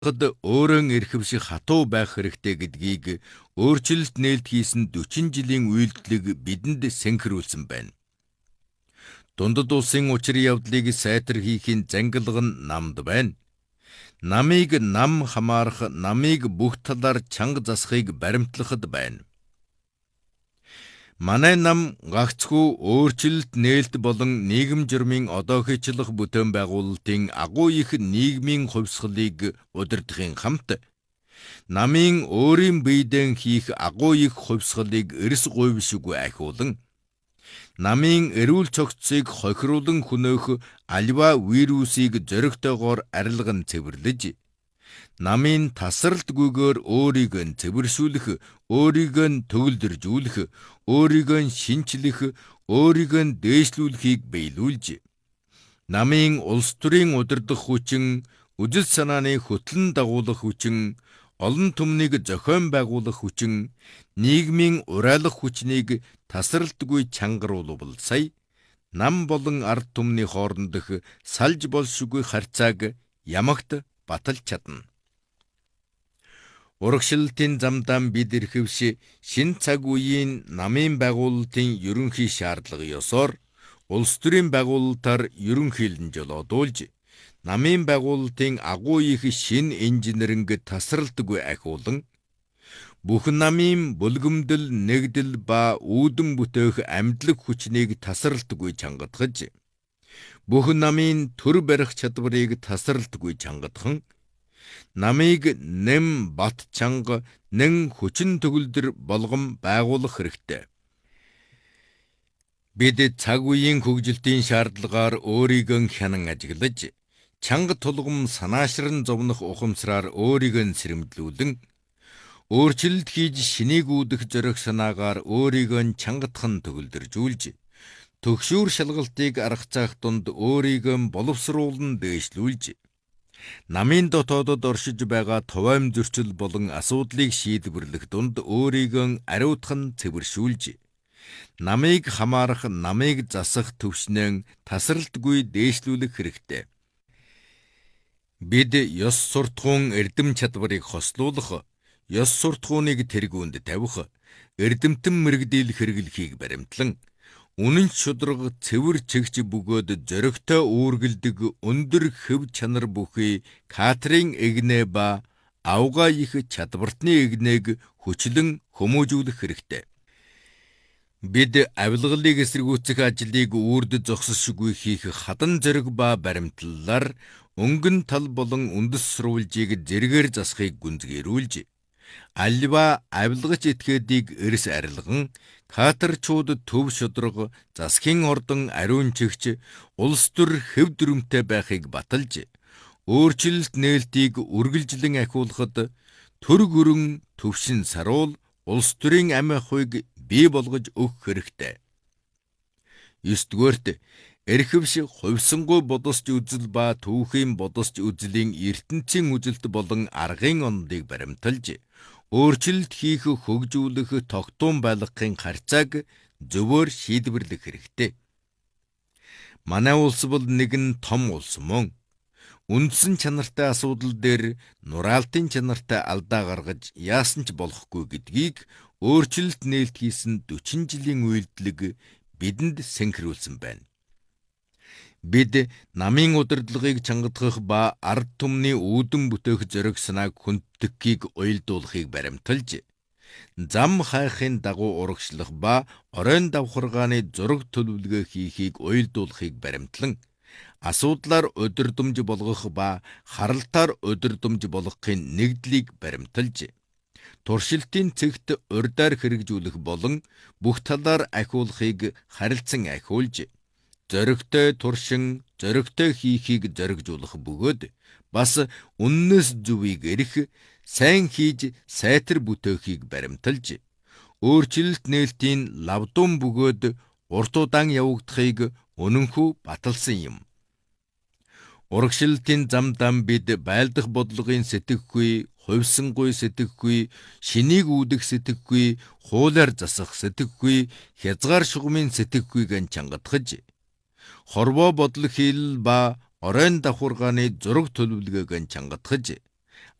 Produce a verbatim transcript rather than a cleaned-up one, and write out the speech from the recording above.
Хад өөрөн эрхэв шиг хатуу байх хэрэгтэй гэдгийг өөрчлөлт нээлт хийсэн дөрвөн жилийн үйлдэлийг бидэнд сэнхрүүлсэн байна. Дундад улсын учрын явдлыг сайтар хийхийн зангилга нь намд байна. Намыг нам хамаарах, намыг бүх талаар чанга засахыг баримтлахад байна. Манай нам гагцхүү өөрчлөлт нээлт болон нийгэм журмын одоохичлах бүтээн байгуулалтын агуу их нийгмийн хувьсгалыг удирдахын хамт намын өөрийн биедэн хийх агуу их хувьсгалыг эрс гуйвшгүй ахиулан намын эрүүл цогцыг хохируулан хөнөөх альва вирусыг зөрөгтэйгоор арилган цэвэрлэж намын тасралтгүйгээр өөрийг нь цэвэршүүлэх, өөрийг нь төгөлдржүүлэх, өөрийг нь шинчлэх, өөрийг нь дээшлүүлэхийг биелүүлж, намын улс төрийн удирдах хүчин, үжил санааны хөтлөн дагуулах хүчин, олон түмнийг зохион байгуулах хүчин, нийгмийн урайлах хүчнийг тасралтгүй чангаруулбал сая, нам болон ард түмний хоорондох салж болшгүй харьцааг ямагт баталж чадна. Урагшлалтын замдаа бид эрхэвш шин цаг үеийн намын байгуулалтын ерөнхий шаардлага ёсоор улс төрийн байгуулалтаар ерөнхийлөн жолоодуулж намын байгуулалтын агуу их шин инженеринг тасралтгүй ахиулан бүх намын бүлгэмдэл, нэгдэл ба үүдэн бүтээх амьдлаг хүчнийг тасралтгүй чангатгаж бүх намын төр барих чадварыг тасралтгүй чангатхан намыг нэм бат чанга нэн хүчин төгөлдөр болгон байгуулах хэрэгтэй. Бид цаг үеийн хөгжилтийн шаардлагаар өөрийгөө хянан ажиглаж, чанга тулгам санаашран зовнох ухамсараар өөрийгөө сэрэмжлүүлэн, өөрчлөлт хийж шинийг үүдэх зориг санаагаар өөрийгөө чангатхан төгөлдржүүлж, төгшүүр шалгалтыг аргацаах дунд өөрийгөө боловсруулан дээшлүүлж, намын дотоодод оршиж байгаа товайм зөрчил болон асуудлыг шийдвэрлэх дунд өөрийгөө ариутхан цэвэршүүлж, намыг хамаарах, намыг засах төвшнэн тасралтгүй дээшлүүлэх хэрэгтэй. Бид ёс суртахуун эрдэм чадварыг хослуулах, ёс суртахууныг тэргүүнд тавих, эрдэмтэн мэрэгдэл хэрэглэхийг баримтлан, үнэн шудраг цэвэр чигч бөгөөд зөрөгтэй үүргэлдэг өндөр хэв чанар бүхий Катрин эгнээ ба авгаа их чадвартны эгнээг хүчлэн хүмүүжүүлэх хэрэгтэй. Бид авилгалыг эсэргүүцэх ажлыг үрд зогсошгүй хийх хадан зориг ба баримтлалаар өнгөн тал болон үндэс сурвалжийг зэргээр засахыг гүнзгийрүүлж, альва авилгач этгээдийг эрс арилган, катерчууд төв шудраг, засгийн ордон ариун чигч, улс төр хэв дүрмтэй байхыг баталж, өөрчлөлт нээлтийг үргэлжлэн ахиулахад төр гүрэн төвшин саруул улс төрийн амь ахуйг бий болгож өгөх хэрэгтэй. Есдүгээрт эрхэвш хувьсангуй бодосч үзэл ба түүхийн бодосч үзлийн ертөнцийн үзэлт болон аргын онолыг баримталж, өөрчлөлт хийх, хөгжүүлэх, тогтун байлгахын харьцааг зөвөр шийдвэрлэх хэрэгтэй. Манай улс бол нэгэн том улс мөн. Үндсэн чанартай асуудал дээр нураалтын чанартай алдаа гаргаж яасан ч болохгүй гэдгийг өөрчлөлт нээлт хийсэн дөрвөн жилийн үйлдэлэг бидэнд сэнхрүүлсэн байна. Бид намын удирдлагыг чангатгах ба ард түмний үүдэн бүтээх зориг санааг хүнддэхийг уялдуулахыг баримталж, зам хайхын дагуу урагшлах ба оройн давхаргааны зураг төлөвлөгөө хийхийг уялдуулахыг баримтлан, асуудлаар удирдамж болгох ба харалтаар удирдамж болгохын нэгдлийг баримталж, туршилтын цэгт урьдаар хэрэгжүүлэх болон бүх талаар ахиулахыг харилцан ахиулж, зоригтой туршин, зоригтой хийхийг зоригжуулах бөгөөд бас үннээс зүвийг эрх, сайн хийж сайтар бүтэөхийг баримталж, өөрчлөлт нээлтийн лавдун бөгөөд урт удаан явагдахыг үнэнхүү баталсан юм. Урагшлалтын замдаа бид байлдах бодлогын сэтгэхгүй, хувьсангуй сэтгэхгүй, шинийг үүдэх сэтгэхгүй, хуулиар засах сэтгэхгүй, хязгаар шугамын сэтгэхүйг чангатгаж, хорвоо бодол хийлэл ба оройн давхаргааны зураг төлөвлөгөөг чангатгаж,